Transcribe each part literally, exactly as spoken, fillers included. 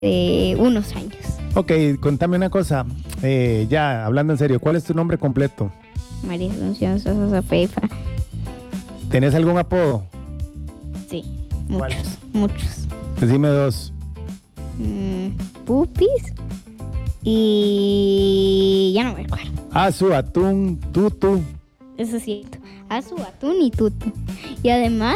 de unos años. Ok, contame una cosa, eh, ya hablando en serio, ¿cuál es tu nombre completo? María Asunción Sosa Feifa. ¿Tenés algún apodo? Sí, ¿Cuál? muchos, muchos. Decime dos. Mm, Pupis y ya no me acuerdo. Azu, Atún, Tutu. Eso es cierto. Azu, Atún y Tutu. Y además,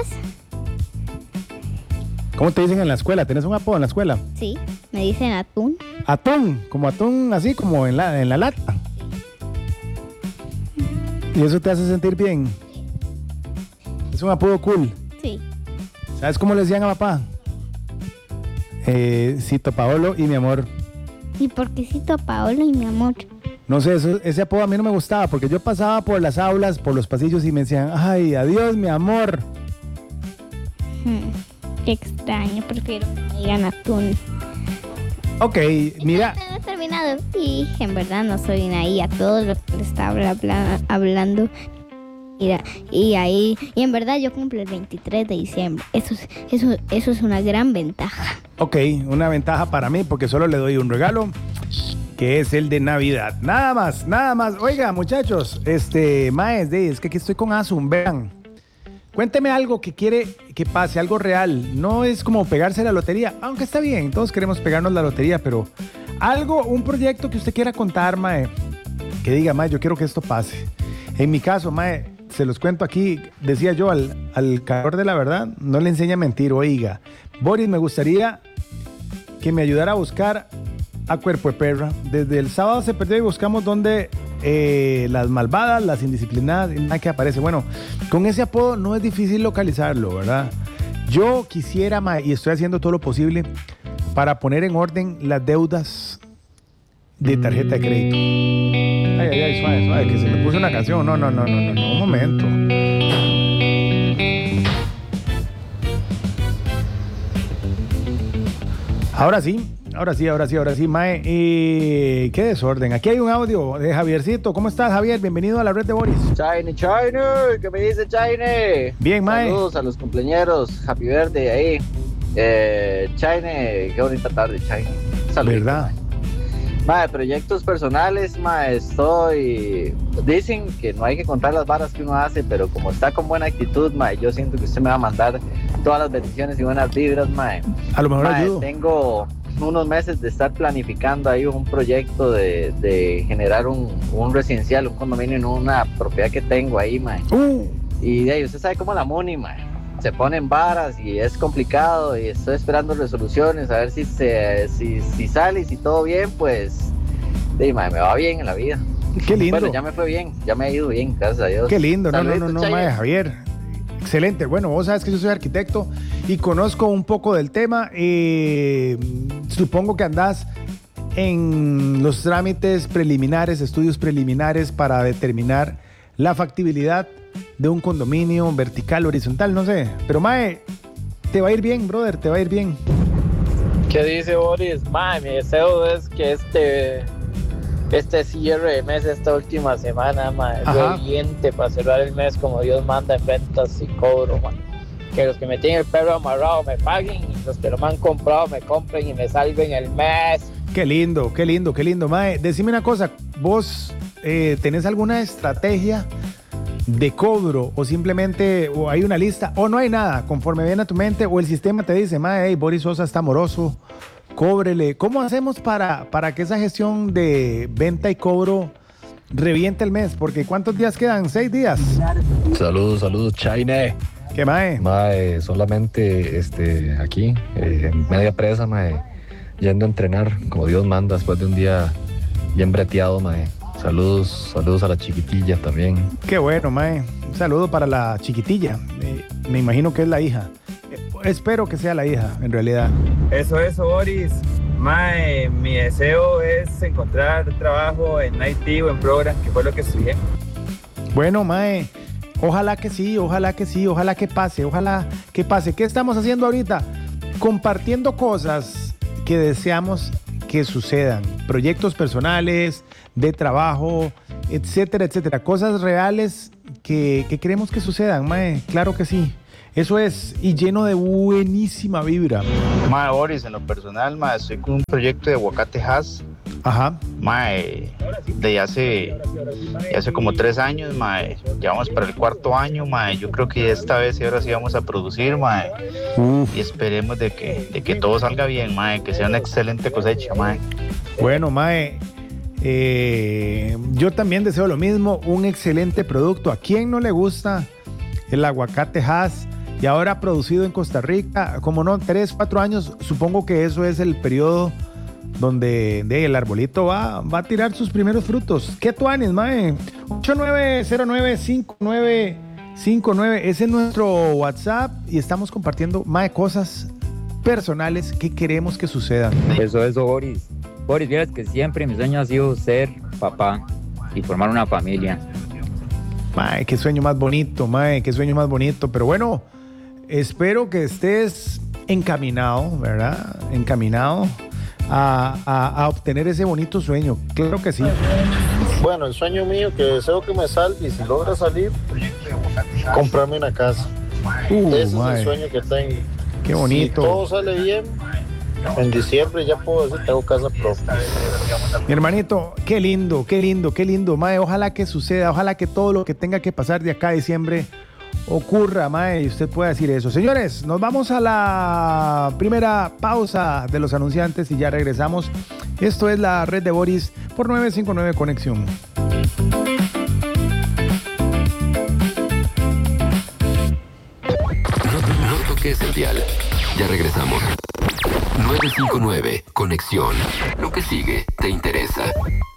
¿Cómo te dicen en la escuela? ¿Tenés un apodo en la escuela? sí, me dicen Atún. Atún, como atún así, como en la, en la lata. ¿Y eso te hace sentir bien? Es un apodo cool. Sí. ¿Sabes cómo le decían a papá? Eh, Cito Paolo y mi amor. ¿Y por qué cito a Paola y mi amor? No sé, eso, ese apodo a mí no me gustaba porque yo pasaba por las aulas, por los pasillos y me decían, ay, adiós, mi amor. Hmm, qué extraño, prefiero que me digan Atún. Ok, mira. Ya he terminado. Y en verdad no soy ahí a todos los que les estaba habla- hablando. Mira, y ahí, y en verdad yo cumplo el veintitrés de diciembre. Eso es, eso, eso es una gran ventaja. Ok, una ventaja para mí porque solo le doy un regalo que es el de Navidad. Nada más, nada más. Oiga, muchachos, este, maes, de, es que aquí estoy con Asun, vean. Cuénteme algo que quiere que pase, algo real. No es como pegarse la lotería, aunque está bien, todos queremos pegarnos la lotería, pero algo, un proyecto que usted quiera contar, mae, que diga, mae, yo quiero que esto pase. En mi caso, mae, se los cuento aquí, decía yo, al, al calor de la verdad, no le enseña a mentir. Oiga, Boris, me gustaría que me ayudara a buscar a Cuerpo de Perra. Desde el sábado se perdió y buscamos dónde eh, las malvadas, las indisciplinadas, y nada que aparece. Bueno, con ese apodo no es difícil localizarlo, ¿verdad? Yo quisiera, ma, y estoy haciendo todo lo posible para poner en orden las deudas de tarjeta de crédito. Ay, ay, ay, suave, suave, que se me puso una canción. No, no, no, no, no, no, un momento. Ahora sí, ahora sí, ahora sí, ahora sí, mae. Eh, qué desorden. Aquí hay un audio de Javiercito. ¿Cómo estás, Javier? Bienvenido a la red de Boris. Chine, Chine, ¿qué me dice Chine? Bien, mae. Saludos a los cumpleañeros, Happy Birthday ahí. Eh, Chine, qué bonita tarde, Chine. Saludos. ¿Verdad? Mae, proyectos personales, mae, estoy... Dicen que no hay que contar las varas que uno hace, pero como está con buena actitud, mae, yo siento que usted me va a mandar todas las bendiciones y buenas vibras, mae. A lo mejor Mae, ayudo. tengo unos meses de estar planificando ahí un proyecto de, de generar un, un residencial, un condominio en una propiedad que tengo ahí, mae. Uh, Y de ahí, usted sabe cómo la Muni, mae, se ponen varas y es complicado y estoy esperando resoluciones a ver si se, si, si sale y si todo bien, pues, de ahí, mae, me va bien en la vida. qué lindo. Bueno, ya me fue bien, ya me ha ido bien, gracias a Dios. Qué lindo. No, no, no, Saluditos, no, Chine. mae, Javier. Excelente. Bueno, vos sabes que yo soy arquitecto y conozco un poco del tema. Eh, supongo que andás en los trámites preliminares, estudios preliminares para determinar la factibilidad de un condominio vertical, horizontal, no sé. Pero, mae, te va a ir bien, brother, te va a ir bien. ¿Qué dice Boris? Mae, mi deseo es que este este cierre de mes, esta última semana, mae, Ajá. reviente para cerrar el mes como Dios manda en ventas y cobro, mae. Que los que me tienen el perro amarrado me paguen y los que lo me han comprado me compren y me salven el mes. Qué lindo, qué lindo, qué lindo, mae. Decime una cosa, ¿vos eh, tenés alguna estrategia de cobro o simplemente o hay una lista o no hay nada conforme viene a tu mente o el sistema te dice, mae, hey, Boris Sosa está moroso, cóbrele? ¿Cómo hacemos para, para que esa gestión de venta y cobro reviente el mes? Porque ¿cuántos días quedan? ¿Seis días? Saludos, saludos, Chine. ¿Qué, mae? Mae, solamente este, aquí, eh, en media presa, mae, yendo a entrenar como Dios manda después de un día bien breteado, mae. Saludos, saludos a la chiquitilla también. Qué bueno, mae. Un saludo para la chiquitilla. Eh, me imagino que es la hija. Eh, espero que sea la hija, en realidad. Eso, eso, Boris. Mae, mi deseo es encontrar trabajo en I T o en Program, que fue lo que estudié. Bueno, mae, ojalá que sí, ojalá que sí, ojalá que pase, ojalá que pase. ¿Qué estamos haciendo ahorita? Compartiendo cosas que deseamos que sucedan. Proyectos personales, de trabajo, etcétera, etcétera. Cosas reales que, que queremos que sucedan, mae. Claro que sí. Eso es, y lleno de buenísima vibra. Mae, Boris, en lo personal, mae, estoy con un proyecto de aguacate Hass. Ajá. Mae, de hace, de hace como tres años, mae, llevamos para el cuarto año, mae, yo creo que esta vez y ahora sí vamos a producir, mae, Uf. y esperemos de que, de que todo salga bien, mae, que sea una excelente cosecha, mae. Bueno, mae, eh, yo también deseo lo mismo, un excelente producto. ¿A quién no le gusta el aguacate Hass? Y ahora producido en Costa Rica, como no, tres, cuatro años, supongo que eso es el periodo donde de, el arbolito va, va a tirar sus primeros frutos. ¿Qué tuanes, mae? ocho nueve cero nueve cinco nueve cinco nueve, ese es nuestro WhatsApp y estamos compartiendo, mae, cosas personales que queremos que sucedan. Eso, eso, Boris. Boris, vieras que siempre mi sueño ha sido ser papá y formar una familia. Mae, qué sueño más bonito, mae, qué sueño más bonito. Pero bueno, espero que estés encaminado, ¿verdad? Encaminado a, a, a obtener ese bonito sueño. Claro que sí. Bueno, el sueño mío que deseo que me salve y si logra salir, comprarme una casa. Uh, Ese mae, es el sueño que tengo. qué bonito. Si todo sale bien, en diciembre ya puedo decir que tengo casa propia. Mi hermanito, qué lindo, qué lindo, qué lindo, mae. Ojalá que suceda, ojalá que todo lo que tenga que pasar de acá a diciembre ocurra, mae, y usted pueda decir eso. Señores, nos vamos a la primera pausa de los anunciantes y ya regresamos. Esto es la red de Boris por nueve cinco nueve Conexión. No, no toques el dial. Ya regresamos. nueve cinco nueve Conexión. Lo que sigue te interesa.